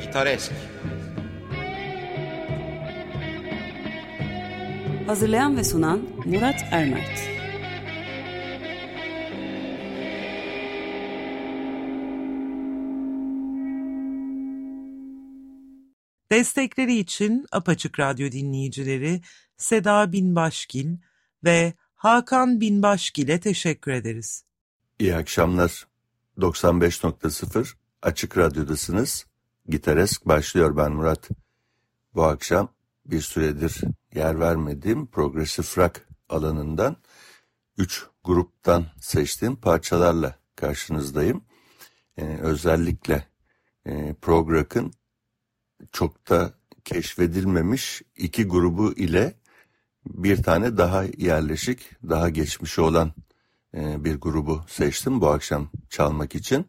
Gitaresk. Hazırlayan ve sunan Murat Ermert. Destekleri için Apaçık Radyo dinleyicileri Seda Binbaşgil ve Hakan Binbaşgil'e teşekkür ederiz. İyi akşamlar. 95.0 Açık Radyo'dasınız. Gitaresk başlıyor, ben Murat. Bu akşam bir süredir yer vermediğim progresif rock alanından 3 gruptan seçtiğim parçalarla karşınızdayım. Özellikle prog rock'ın çok da keşfedilmemiş 2 grubu ile bir tane daha yerleşik, daha geçmişi olan bir grubu seçtim bu akşam çalmak için.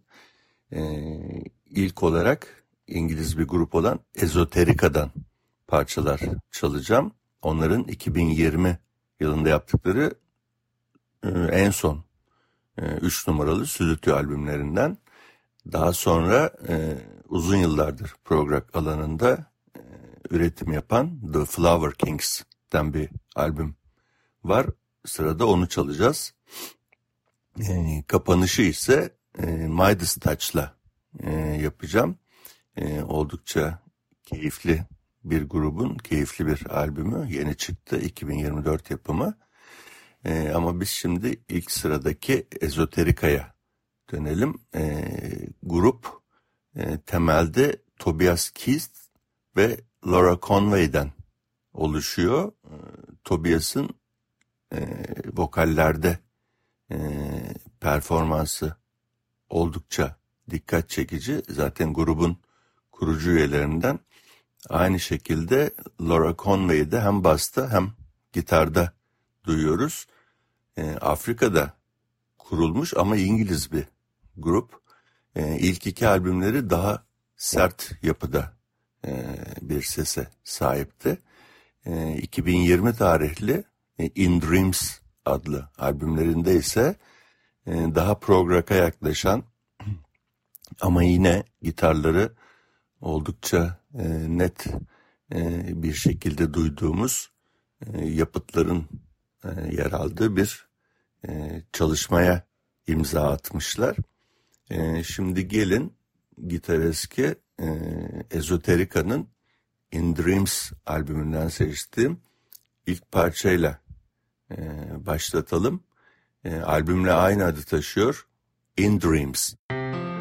İlk olarak İngiliz bir grup olan Ezoterica'dan parçalar çalacağım. Onların 2020 yılında yaptıkları en son 3 numaralı stüdyo albümlerinden. Daha sonra uzun yıllardır prog rock alanında üretim yapan The Flower Kings'ten bir albüm var. Sırada onu çalacağız. Kapanışı ise Midas Touch'la yapacağım. Oldukça keyifli bir grubun keyifli bir albümü. Yeni çıktı, 2024 yapımı. Ama biz şimdi ilk sıradaki Ezoterica'ya dönelim. Grup temelde Tobias Keith ve Laura Conway'den oluşuyor. Tobias'ın vokallerde performansı oldukça dikkat çekici. Zaten grubun kurucu üyelerinden. Aynı şekilde Laura Conway'i de hem basta hem gitarda duyuyoruz. Afrika'da kurulmuş ama İngiliz bir grup. İlk 2 albümleri daha sert yapıda bir sese sahipti. 2020 tarihli In Dreams adlı albümlerinde ise daha prog rock'a yaklaşan ama yine gitarları oldukça net bir şekilde duyduğumuz yapıtların yer aldığı bir çalışmaya imza atmışlar. Şimdi gelin Gitaresk'e Ezoterica'nın In Dreams albümünden seçtiğim ilk parçayla başlatalım. Albümle aynı adı taşıyor, In Dreams.